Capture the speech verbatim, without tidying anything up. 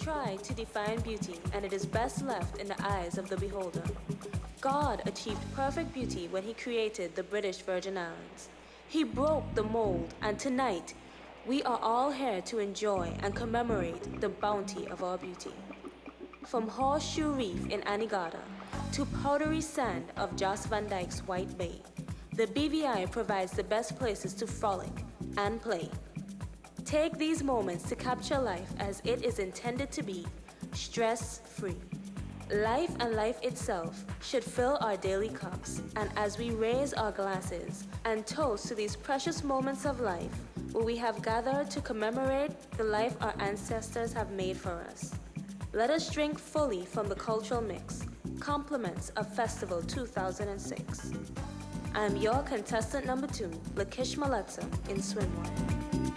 try to define beauty, and it is best left in the eyes of the beholder. God achieved perfect beauty when he created the British Virgin Islands. He broke the mold, and tonight, we are all here to enjoy and commemorate the bounty of our beauty. From Horseshoe Reef in Anegada to powdery sand of Jost Van Dyke's White Bay, the B V I provides the best places to frolic and play. Take these moments to capture life as it is intended to be, stress-free. Life and life itself should fill our daily cups, and as we raise our glasses and toast to these precious moments of life where we have gathered to commemorate the life our ancestors have made for us, let us drink fully from the cultural mix, compliments of Festival two thousand six. I am your contestant number two, Lakish Maletza in swimwear.